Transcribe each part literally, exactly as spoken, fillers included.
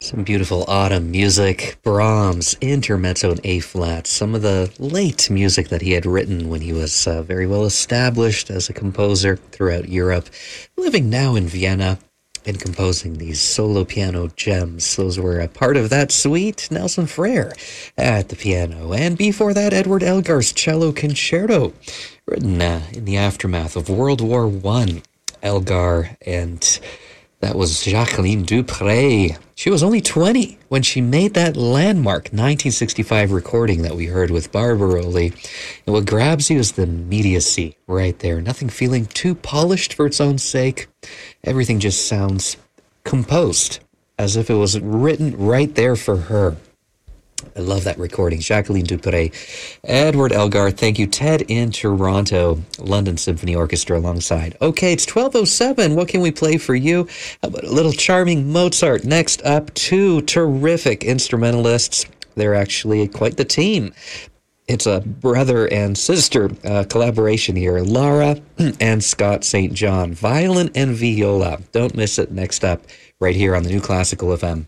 Some beautiful autumn music, Brahms, Intermezzo in A-flat, some of the late music that he had written when he was uh, very well established as a composer throughout Europe, living now in Vienna and composing these solo piano gems. Those were a part of that suite, Nelson Frere at the piano. And before that, Edward Elgar's Cello Concerto, written uh, in the aftermath of World War One. Elgar, and that was Jacqueline Dupre. She was only twenty when she made that landmark nineteen sixty-five recording that we heard with Barbaroli. And what grabs you is the immediacy right there. Nothing feeling too polished for its own sake. Everything just sounds composed, as if it was written right there for her. I love that recording. Jacqueline Dupre, Edward Elgar, thank you. Ted in Toronto, London Symphony Orchestra alongside. Okay, it's twelve oh seven. What can we play for you? How about a little charming Mozart? Next up, two terrific instrumentalists. They're actually quite the team. It's a brother and sister uh, collaboration here. Lara and Scott Saint John, violin and viola. Don't miss it. Next up, right here on the New Classical F M.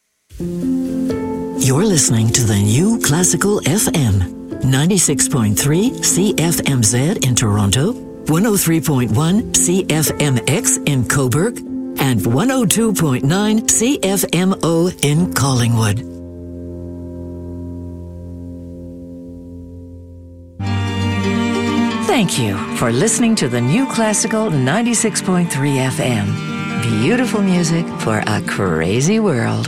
You're listening to the New Classical F M, ninety-six point three C F M Z in Toronto, one oh three point one C F M X in Cobourg, and one oh two point nine C F M O in Collingwood. Thank you for listening to the New Classical ninety-six point three F M. Beautiful music for a crazy world.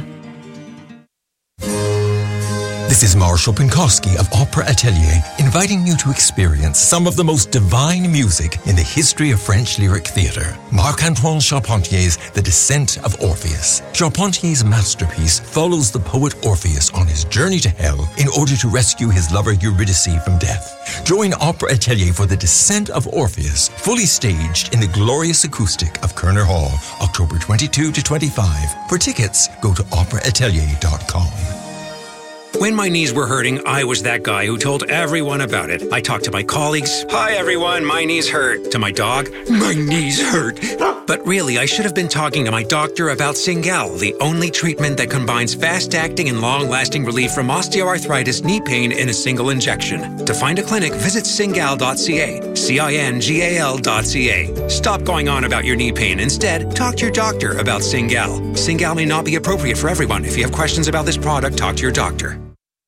This is Marshall Pinkowski of Opera Atelier, inviting you to experience some of the most divine music in the history of French lyric theatre. Marc-Antoine Charpentier's The Descent of Orpheus. Charpentier's masterpiece follows the poet Orpheus on his journey to hell in order to rescue his lover Eurydice from death. Join Opera Atelier for The Descent of Orpheus, fully staged in the glorious acoustic of Kerner Hall, October twenty-second to twenty-fifth. For tickets, go to opera atelier dot com. When my knees were hurting, I was that guy who told everyone about it. I talked to my colleagues. Hi, everyone. My knees hurt. To my dog. My knees hurt. But really, I should have been talking to my doctor about Cingal, the only treatment that combines fast-acting and long-lasting relief from osteoarthritis knee pain in a single injection. To find a clinic, visit cingal dot c a. C I N G A L dot C A. Stop going on about your knee pain. Instead, talk to your doctor about Cingal. Cingal may not be appropriate for everyone. If you have questions about this product, talk to your doctor.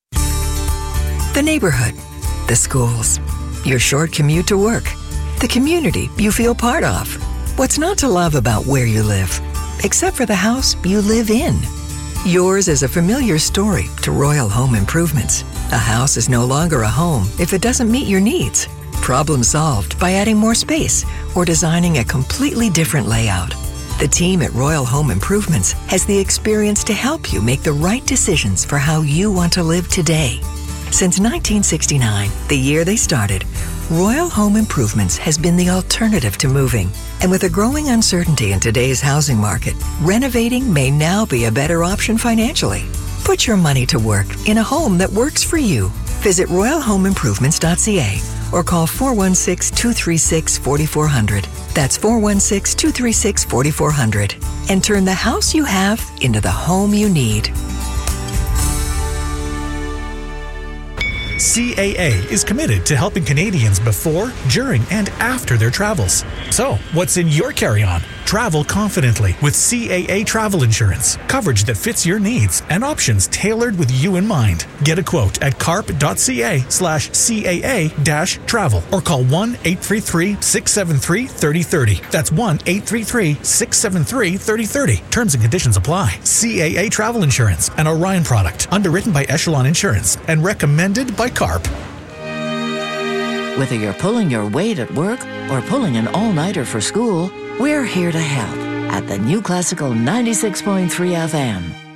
The neighborhood, the schools, your short commute to work, the community you feel part of. What's not to love about where you live, except for the house you live in? Yours is a familiar story to Royal Home Improvements. A house is no longer a home if it doesn't meet your needs. Problem solved by adding more space or designing a completely different layout. The team at Royal Home Improvements has the experience to help you make the right decisions for how you want to live today. Since nineteen sixty-nine, the year they started, Royal Home Improvements has been the alternative to moving. And with a growing uncertainty in today's housing market, renovating may now be a better option financially. Put your money to work in a home that works for you. Visit royal home improvements dot c a or call four one six, two three six, four four zero zero. That's four one six, two three six, four four zero zero. And turn the house you have into the home you need. C A A is committed to helping Canadians before, during, and after their travels. So, what's in your carry-on? Travel confidently with C A A Travel Insurance. Coverage that fits your needs and options tailored with you in mind. Get a quote at carp dot c a slash C A A dash travel or call one eight three three, six seven three, three oh three oh. That's one eight three three, six seven three, three oh three oh. Terms and conditions apply. C A A Travel Insurance, an Orion product, underwritten by Echelon Insurance and recommended by CARP. Whether you're pulling your weight at work or pulling an all-nighter for school, we're here to help at the New Classical ninety-six point three F M.